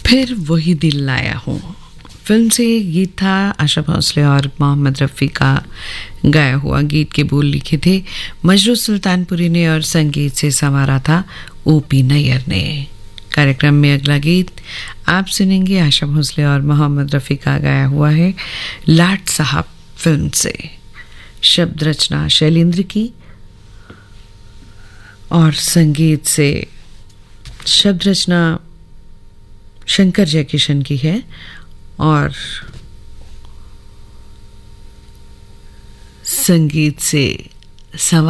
फिर वही दिल लाया हूँ फिल्म से गीत था। आशा भोसले और मोहम्मद रफ़ी का गाया हुआ। गीत के बोल लिखे थे मजरू सुल्तानपुरी ने और संगीत से संवारा था ओपी नैयर ने। कार्यक्रम में अगला गीत आप सुनेंगे आशा भोसले और मोहम्मद रफ़ी का गाया हुआ है लाट साहब फिल्म से। शब्द रचना शैलेंद्र की और संगीत से शब्द रचना शंकर जयकिशन की है और संगीत से